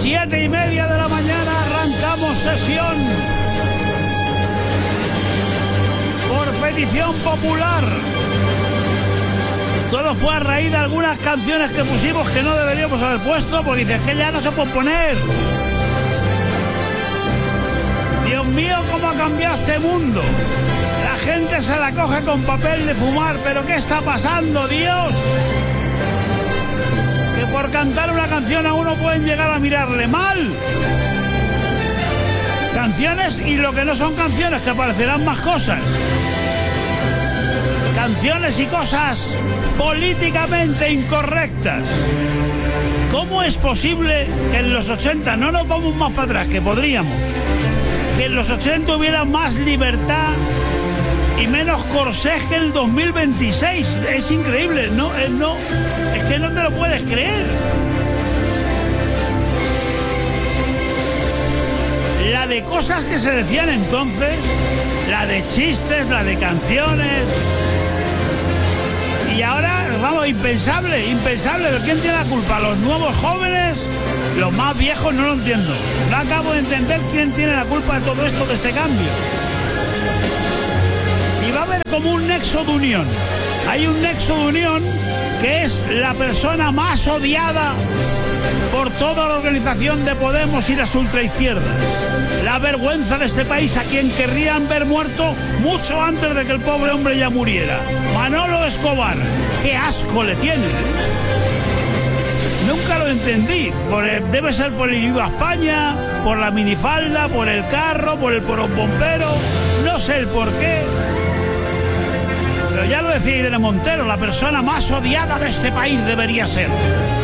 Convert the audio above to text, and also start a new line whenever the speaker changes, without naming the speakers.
7:30 de la mañana arrancamos sesión. Por petición popular. Todo fue a raíz de algunas canciones que pusimos que no deberíamos haber puesto, porque dices que ya no se puede poner. Dios mío, cómo ha cambiado este mundo. La gente se la coge con papel de fumar, pero ¿qué está pasando, Dios? Que por cantar una canción a uno pueden llegar a mirarle mal. Canciones y lo que no son canciones, que aparecerán más cosas. Canciones y cosas políticamente incorrectas. ¿Cómo es posible que en los 80, no nos vamos más para atrás, que podríamos, que en los 80 hubiera más libertad y menos corsés que en el 2026? Es increíble, es que no te lo puedes creer. La de cosas que se decían entonces, la de chistes, la de canciones. Y ahora, vamos, impensable. ¿Pero quién tiene la culpa? ¿Los nuevos jóvenes? Los más viejos no lo entiendo. No acabo de entender quién tiene la culpa de todo esto, de este cambio. Y va a haber como un nexo de unión. Hay un nexo de unión que es la persona más odiada por toda la organización de Podemos y las ultraizquierdas. La vergüenza de este país, a quien querrían ver muerto mucho antes de que el pobre hombre ya muriera. Manolo Escobar, qué asco le tiene. Nunca lo entendí. Debe ser por el Viva España, por la minifalda, por el carro, por el bombero. No sé el por qué. Pero ya lo decía Irene Montero, la persona más odiada de este país debería ser.